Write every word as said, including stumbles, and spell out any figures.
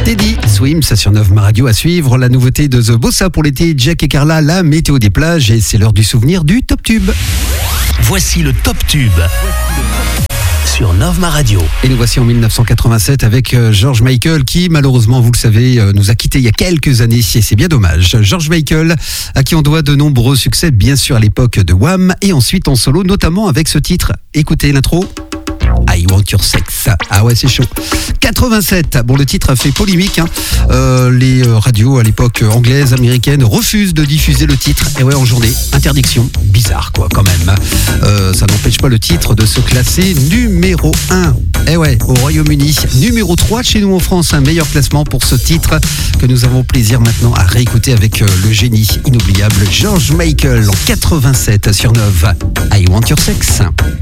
Teddy Swims sur neuf ma radio à suivre. La nouveauté de The Bossa pour l'été, Jack et Carla, la météo des plages. Et c'est l'heure du souvenir du Top Tube. Voici le Top Tube sur neuf ma radio. Et nous voici en dix-neuf cent quatre-vingt-sept avec George Michael qui, malheureusement, vous le savez, nous a quittés il y a quelques années et c'est bien dommage. George Michael, à qui on doit de nombreux succès, bien sûr à l'époque de Wham, et ensuite en solo, notamment avec ce titre. Écoutez l'intro. I Want Your Sex. Ah ouais, c'est chaud. quatre-vingt-sept. Bon, le titre a fait polémique. Hein. Euh, les radios à l'époque anglaises, américaines refusent de diffuser le titre. Et ouais, en journée. Interdiction. Bizarre, quoi, quand même. Euh, ça n'empêche pas le titre de se classer numéro un. Et ouais, au Royaume-Uni. Numéro trois chez nous en France. Un meilleur classement pour ce titre que nous avons plaisir maintenant à réécouter avec le génie inoubliable George Michael en quatre-vingt-sept sur neuf. I Want Your Sex.